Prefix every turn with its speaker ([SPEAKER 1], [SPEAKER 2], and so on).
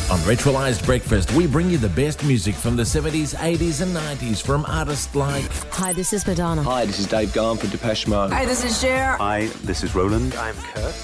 [SPEAKER 1] On Ritualized Breakfast, we bring you the best music from the 70s, 80s and 90s from artists like...
[SPEAKER 2] Hi, this is Madonna.
[SPEAKER 3] Hi, this is Dave Garn from Depeche Mode.
[SPEAKER 4] Hi, this is Cher.
[SPEAKER 5] Hi, this is Roland.
[SPEAKER 6] I'm Kurt.